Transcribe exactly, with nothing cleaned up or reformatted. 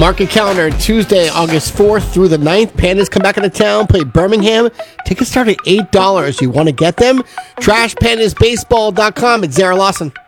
Mark your calendar. Tuesday, August fourth through the ninth. Pandas come back into town, play Birmingham. Tickets start at eight dollars. You want to get them? trash pandas baseball dot com. It's Zara Lawson.